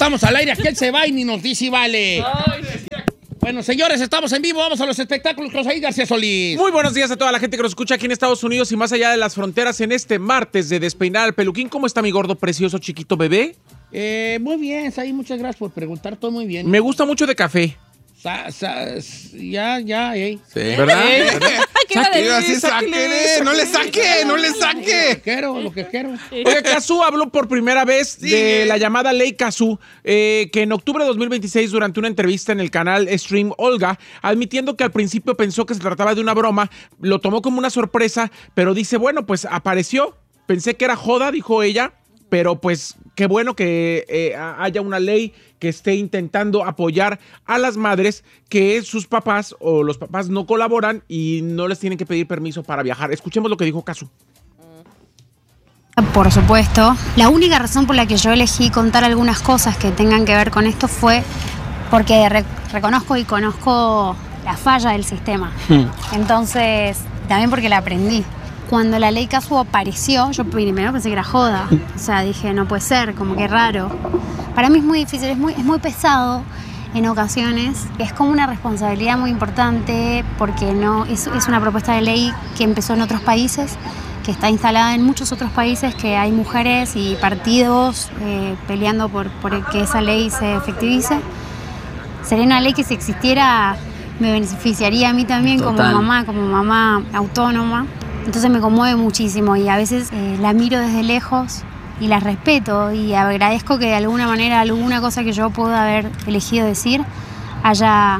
estamos al aire, aquel se va y ni nos dice y vale. Bueno, señores, estamos en vivo, vamos a los espectáculos con Said García Solís. Muy buenos días a toda la gente que nos escucha aquí en Estados Unidos y más allá de las fronteras en este martes de Despeinar al Peluquín. ¿Cómo está mi gordo, precioso, chiquito bebé? Muy bien, Said, muchas gracias por preguntar, todo muy bien. Me gusta mucho de café. Ya, Sí, ¿verdad? No le saque. Lo que quiero. Oye, Cazzu habló por primera vez de la llamada Ley Cazzu, que en octubre de 2026, durante una entrevista en el canal Stream Olga, admitiendo que al principio pensó que se trataba de una broma, lo tomó como una sorpresa, pero dice, bueno, pues apareció, pensé que era joda, dijo ella, pero pues qué bueno que haya una ley que esté intentando apoyar a las madres que sus papás o los papás no colaboran y no les tienen que pedir permiso para viajar. Escuchemos lo que dijo Cazzu. Por supuesto, la única razón por la que yo elegí contar algunas cosas que tengan que ver con esto fue porque reconozco y conozco la falla del sistema. Entonces, también porque la aprendí. Cuando la ley Cazzu apareció, yo primero pensé que era joda. O sea, dije, no puede ser, como que raro. Para mí es muy difícil, es muy pesado en ocasiones. Es como una responsabilidad muy importante porque no es una propuesta de ley que empezó en otros países, que está instalada en muchos otros países, que hay mujeres y partidos peleando por que esa ley se efectivice. Sería una ley que si existiera me beneficiaría a mí también como mamá autónoma. Entonces me conmueve muchísimo y a veces la miro desde lejos y la respeto y agradezco que de alguna manera alguna cosa que yo pueda haber elegido decir haya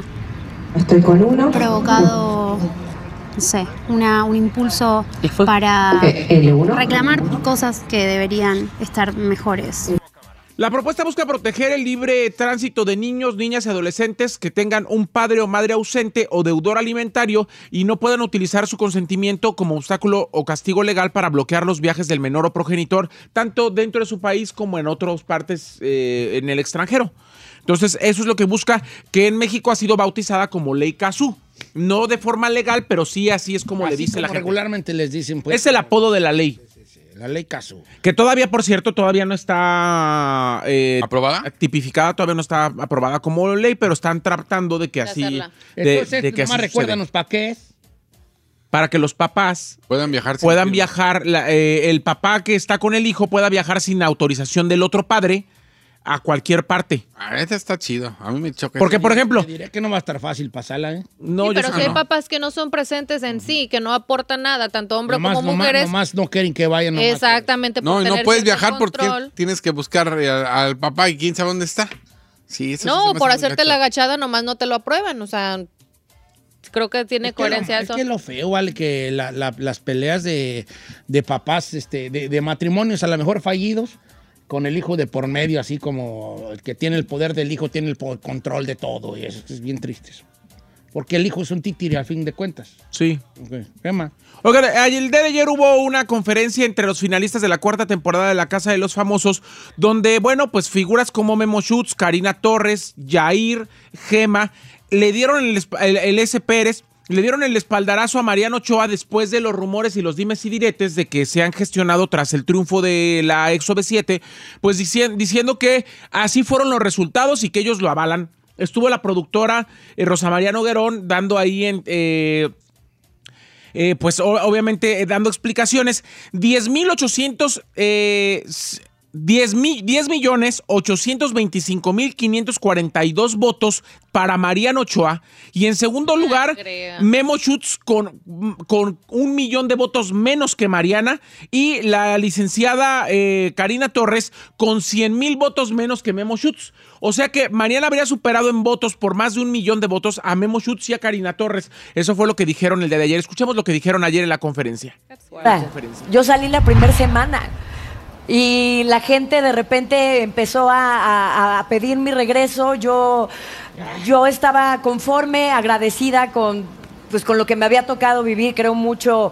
provocado, no sé, un impulso para reclamar cosas que deberían estar mejores. La propuesta busca proteger el libre tránsito de niños, niñas y adolescentes que tengan un padre o madre ausente o deudor alimentario y no puedan utilizar su consentimiento como obstáculo o castigo legal para bloquear los viajes del menor o progenitor, tanto dentro de su país como en otras partes en el extranjero. Entonces, eso es lo que busca, que en México ha sido bautizada como Ley Cazzu. No de forma legal, pero sí así es como le dice la gente. Regularmente les dicen, pues. Es el apodo de la ley. La Ley Cazzu. Que todavía, por cierto, todavía no está ¿aprobada? Tipificada, todavía no está aprobada como ley, pero están tratando de que así... Entonces, de que nomás así recuérdanos para qué es. Para que los papás puedan viajar. El papá que está con el hijo pueda viajar sin autorización del otro padre a cualquier parte. Este está chido. A mí me choca. Porque, por ejemplo... Te diré que no va a estar fácil pasarla, ¿eh? No, sí, pero si hay no. papás que no son presentes en sí, que no aportan nada, tanto hombres como mujeres. Nomás no quieren que vayan. Exactamente. No puedes viajar porque tienes que buscar al papá y quién sabe dónde está. Sí, eso no, sí por hacerte la agachada nomás no te lo aprueban, o sea... Creo que tiene coherencia eso. Es que lo feo, vale, que las peleas de papás, de matrimonios a lo mejor fallidos, con el hijo de por medio, así como el que tiene el poder del hijo, tiene el control de todo, y eso es bien triste. Porque el hijo es un títere, al fin de cuentas. Sí. Okay. ¿Qué más? Oigan, el día de ayer hubo una conferencia entre los finalistas de la 4ª temporada de La Casa de los Famosos, donde, bueno, pues figuras como Memo Schutz, Karina Torres, Yair, Gema, le dieron el S. Pérez, le dieron el espaldarazo a Mariano Ochoa después de los rumores y los dimes y diretes de que se han gestionado tras el triunfo de la ex OV7, pues diciendo que así fueron los resultados y que ellos lo avalan. Estuvo la productora Rosa María Noguerón dando ahí pues obviamente dando explicaciones. 10,825,542 votos para Mariano Ochoa. Y en segundo lugar, Memo Schutz con 1,000,000 de votos menos que Mariana. Y la licenciada Karina Torres con 100,000 votos menos que Memo Schutz. O sea que Mariana habría superado en votos por más de 1,000,000 de votos a Memo Schutz y a Karina Torres. Eso fue lo que dijeron el día de ayer. Escuchemos lo que dijeron ayer en la conferencia. Yo salí la primera semana. Y la gente de repente empezó a pedir mi regreso. Yo estaba conforme, agradecida con lo que me había tocado vivir. Creo mucho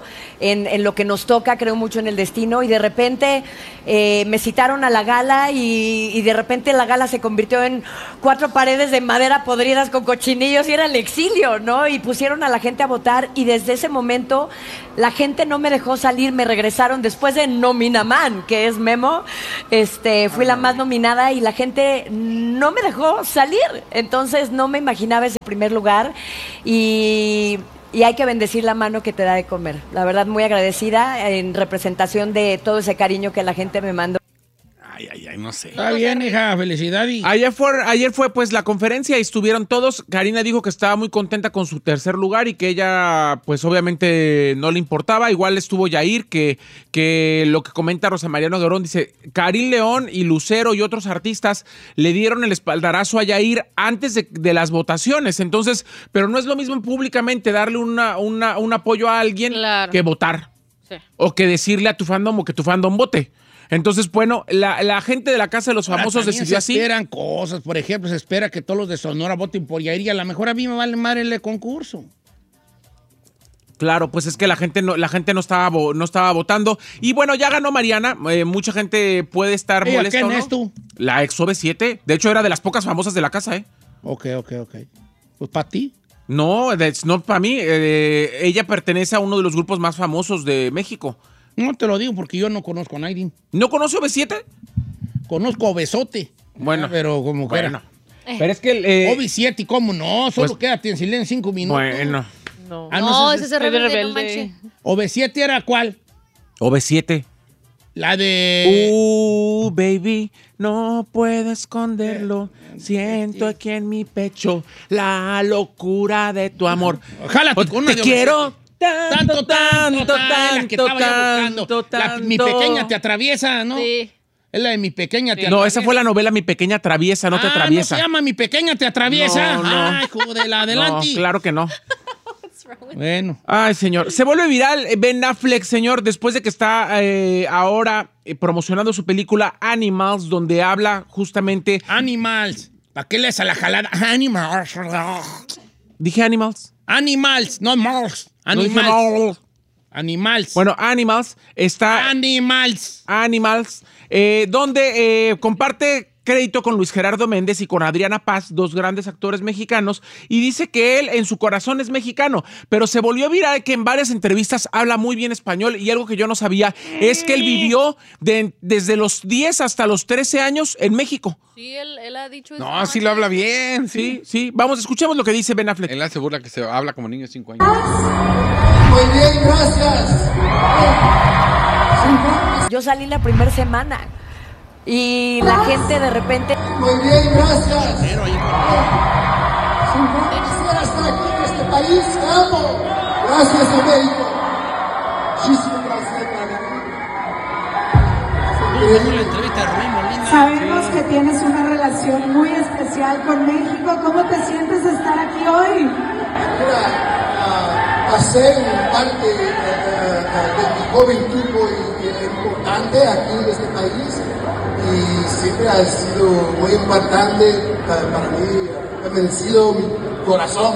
en lo que nos toca, creo mucho en el destino, y de repente me citaron a la gala y de repente la gala se convirtió en 4 paredes de madera podridas con cochinillos y era el exilio, ¿no? Y pusieron a la gente a votar y desde ese momento la gente no me dejó salir, me regresaron después de Nominaman, que es Memo, fui la más nominada y la gente no me dejó salir, entonces no me imaginaba ese primer lugar y hay que bendecir la mano que te da de comer. La verdad, muy agradecida en representación de todo ese cariño que la gente me mandó. Ay, no sé. Está bien, hija, felicidades. Ayer fue pues la conferencia y estuvieron todos. Karina dijo que estaba muy contenta con su tercer lugar y que ella pues obviamente no le importaba. Igual estuvo Yair, que lo que comenta Rosa María Noguerón, dice, Karim León y Lucero y otros artistas le dieron el espaldarazo a Yair antes de las votaciones. Entonces, pero no es lo mismo públicamente darle un apoyo a alguien que votar. Sí. O que decirle a tu fandom o que tu fandom vote. Entonces, bueno, la gente de la Casa de los Famosos decidió así. Se esperan cosas, por ejemplo, se espera que todos los de Sonora voten por Yair y a lo mejor a mí me vale madre el concurso. Claro, pues es que la gente no estaba votando. Y bueno, ya ganó Mariana. Mucha gente puede estar molesta. ¿Quién ¿no? es tú? La ex OV7. De hecho, era de las pocas famosas de la casa, ¿eh? Ok. Pues para ti. No para mí. Ella pertenece a uno de los grupos más famosos de México. No te lo digo porque yo no conozco a nadie. ¿No conoce OV7? Conozco a Obesote. Bueno. Pero como que bueno. Pero es que OV7, ¿cómo no? Solo pues, quédate en silencio 5 minutos. Bueno. No, no, ese es rebelde, no manches. ¿OV7 era cuál? OV7. La de... Baby, no puedo esconderlo. Siento aquí en mi pecho la locura de tu amor. Jálate con una te quiero tanto. Mi pequeña te atraviesa, ¿no? Sí. Es la de Mi pequeña te atraviesa. No, esa fue la novela Mi pequeña atraviesa, no te atraviesa. ¿No se llama Mi pequeña te atraviesa? No. Ay, joder, adelante. No, claro que no. Bueno. Ay, señor. Se vuelve viral Ben Affleck, señor, después de que está ahora promocionando su película Animals, donde habla justamente... Animals. ¿Para qué lees a la jalada? Animals. ¿Dije Animals? Animals, no Mars. Animals. No, Animals. bueno, Animals está... Animals. Donde comparte crédito con Luis Gerardo Méndez y con Adriana Paz, 2 grandes actores mexicanos, y dice que él en su corazón es mexicano, pero se volvió viral que en varias entrevistas habla muy bien español, y algo que yo no sabía es que él vivió desde los 10 hasta los 13 años en México. Sí, él ha dicho eso. No, sí lo habla bien. Sí. Vamos, escuchemos lo que dice Ben Affleck. Él asegura que se habla como niño de 5 años. Muy bien, gracias. Yo salí la primera semana y la gente de repente... Muy bien, gracias. Quisiera estar aquí en este país, te amo. Gracias a México. Muchísimas gracias, Sabemos que tienes una relación muy especial con México. ¿Cómo te sientes de estar aquí hoy? Hacer parte de mi juventud importante aquí en este país y siempre ha sido muy importante para mí, ha merecido mi corazón.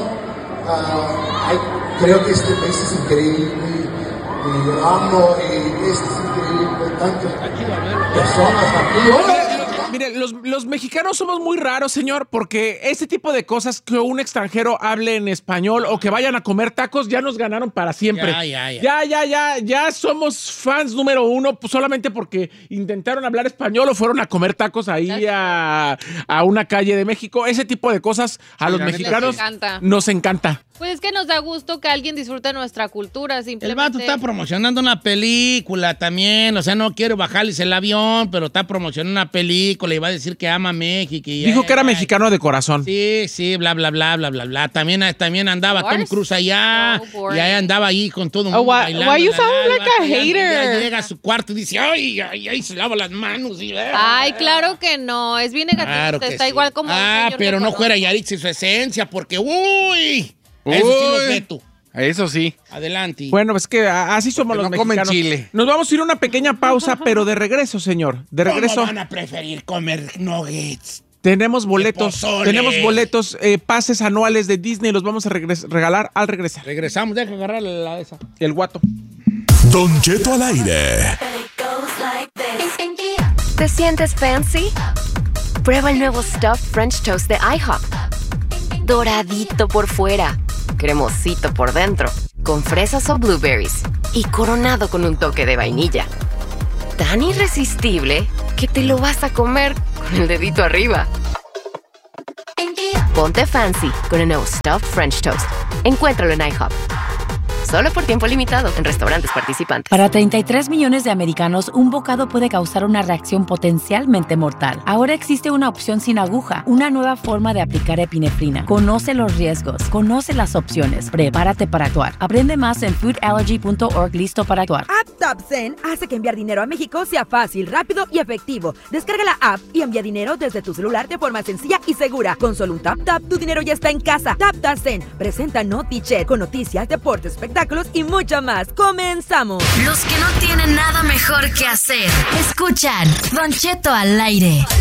Creo que este país es increíble y lo amo y es increíble, tantas personas aquí. Mire, los mexicanos somos muy raros, señor, porque este tipo de cosas, que un extranjero hable en español o que vayan a comer tacos, ya nos ganaron para siempre. Ya somos fans número 1, pues, solamente porque intentaron hablar español o fueron a comer tacos ahí a una calle de México. Ese tipo de cosas a los mexicanos nos encanta. Pues es que nos da gusto que alguien disfrute nuestra cultura, simplemente. El vato está promocionando una película también, o sea, no quiere bajarles el avión, pero está promocionando una película y va a decir que ama México. Dijo que era mexicano de corazón. Sí, bla, bla, bla, bla, bla, bla. También andaba Tom Cruise allá, y ahí andaba ahí con todo un mundo bailando. Why you sound like a hater? Ya llega a su cuarto y dice, ay, se lava las manos. Ay, claro que no, es bien negativo, claro está sí. igual como pero no fuera Yaritza su esencia, porque, eso sí los veto. Eso sí. Adelante. Bueno, es que así somos los mexicanos. Comen chile. Nos vamos a ir a una pequeña pausa, pero de regreso, señor. De regreso. ¿Cómo van a preferir comer nuggets? Tenemos boletos. Pases anuales de Disney. Los vamos a regalar al regresar. Regresamos, deja agarrar la esa. El guato. Don Cheto al aire. ¿Te sientes fancy? Prueba el nuevo Stuffed French Toast de IHOP. Doradito por fuera, cremosito por dentro, con fresas o blueberries y coronado con un toque de vainilla. Tan irresistible que te lo vas a comer con el dedito arriba. Ponte fancy con el nuevo Stuffed French Toast. Encuéntralo en IHOP. Solo por tiempo limitado en restaurantes participantes. Para 33 millones de americanos, un bocado puede causar una reacción potencialmente mortal. Ahora existe una opción sin aguja, una nueva forma de aplicar epinefrina. Conoce los riesgos, conoce las opciones, prepárate para actuar. Aprende más en foodallergy.org. Listo para actuar. AppTapSend hace que enviar dinero a México sea fácil, rápido y efectivo. Descarga la app y envía dinero desde tu celular de forma sencilla y segura. Con solo un tap, tu dinero ya está en casa. TapTapSend presenta NotiChat con noticias, deportes, espectáculos y mucho más. ¡Comenzamos! Los que no tienen nada mejor que hacer, escuchan Don Cheto al aire.